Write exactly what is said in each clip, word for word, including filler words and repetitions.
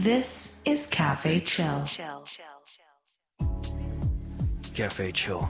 This is Cafe Chill. Cafe Chill.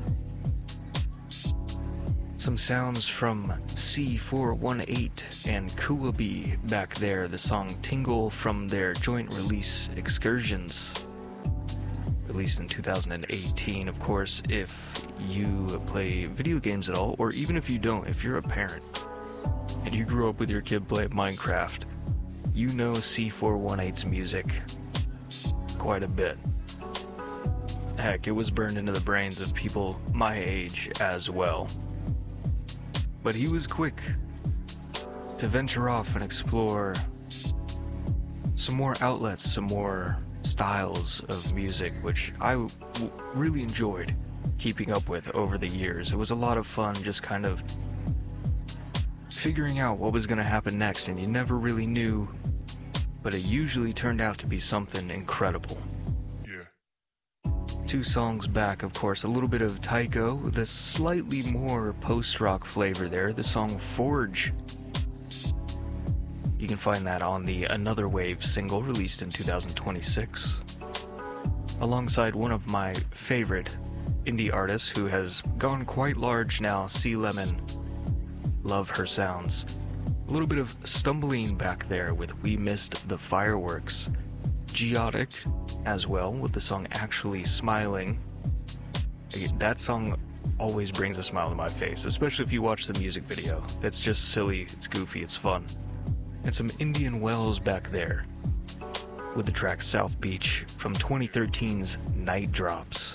Some sounds from C four one eight and Kuwabi back there, the song Tingle from their joint release Excursions, released in two thousand eighteen. Of course, if you play video games at all, or even if you don't, if you're a parent and you grew up with your kid playing Minecraft, you know C four one eight's music quite a bit. Heck, it was burned into the brains of people my age as well. But he was quick to venture off and explore some more outlets, some more styles of music, which I w- really enjoyed keeping up with over the years. It was a lot of fun just kind of figuring out what was going to happen next, and you never really knew, but it usually turned out to be something incredible. Two songs back, of course, a little bit of Tycho with a slightly more post-rock flavor there, the song Forge. You can find that on the Another Wave single released in two thousand twenty-six, alongside one of my favorite indie artists who has gone quite large now, Sea Lemon. Love her sounds. A little bit of Stumbling back there with We Missed the Fireworks. Geotic as well with the song Actually Smiling. That song always brings a smile to my face, especially if you watch the music video. It's just silly, it's goofy, it's fun. And some Indian Wells back there with the track South Beach from twenty thirteen's Night Drops.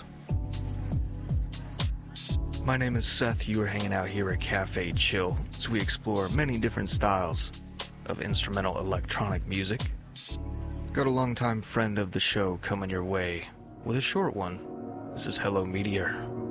My name is Seth. You are hanging out here at Cafe Chill as we explore many different styles of instrumental electronic music. Got a longtime friend of the show coming your way with a short one. This is Hello Meteor.